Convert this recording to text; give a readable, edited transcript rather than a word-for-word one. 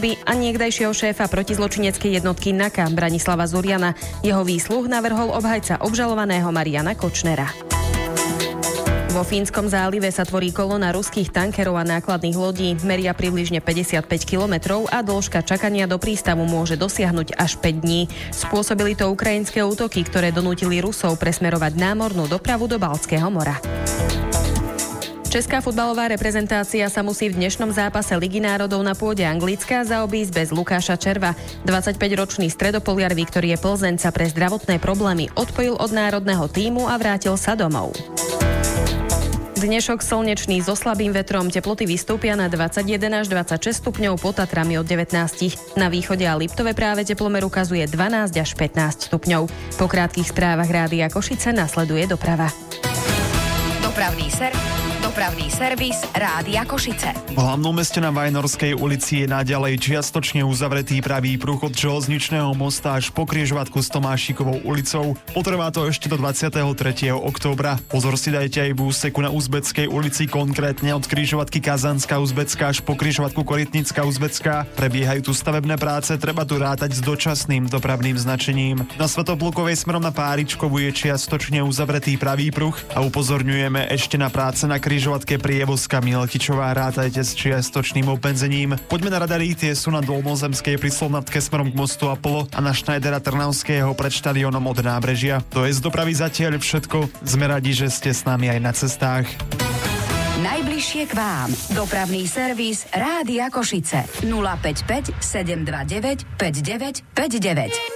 služby a niekdajšieho šéfa protizločineckej jednotky NAKA Branislava Zuriana. Jeho výsluh navrhol obhajca obžalovaného Mariana Kočnera. Vo Fínskom zálive sa tvorí kolóna ruských tankerov a nákladných lodí. Meria približne 55 kilometrov a dĺžka čakania do prístavu môže dosiahnuť až 5 dní. Spôsobili to ukrajinské útoky, ktoré donútili Rusov presmerovať námornú dopravu do Baltského mora. Česká futbalová reprezentácia sa musí v dnešnom zápase Ligy národov na pôde Anglicka zaobísť bez Lukáša Červa. 25-ročný stredopoliar Viktorie Plzeň sa pre zdravotné problémy odpojil od národného tímu a vrátil sa domov. Dnešok slnečný so slabým vetrom, teploty vystúpia na 21 až 26 stupňov, pod Tatrami od 19. Na východe a Liptove práve teplomer ukazuje 12 až 15 stupňov. Po krátkych správach Rádia Košice nasleduje doprava. Dopravný servis Rádia Košice. V hlavnom meste na Vajnorskej ulici je naďalej čiastočne uzavretý pravý prúchod železničného mosta až po križovatku s Tomášikovou ulicou. Potrvá to ešte do 23. októbra. Pozor si dajte aj v úseku na Uzbeckej ulici, konkrétne od križovatky Kazanská Uzbecká až po križovatku Korytnická Uzbecká. Prebiehajú tu stavebné práce, treba tu rátať s dočasným dopravným značením. Na Svätoplukovej smerom na Páričkovú je čiastočne uzavretý pravý pruh a upozorňujeme ešte na práce na križovatke Prievozka Miletičová, rátajte s čiastočným obmedzením. Poďme na radary, tie sú na Dolnozemskej pri Slovnatke smerom k mostu Apollo a na Schneidera Trnavského pred štadiónom od nábrežia. To je z dopravy zatiaľ všetko. Sme radi, že ste s nami aj na cestách. Najbližšie k vám. Dopravný servis Rádia Košice. 055 729 5959.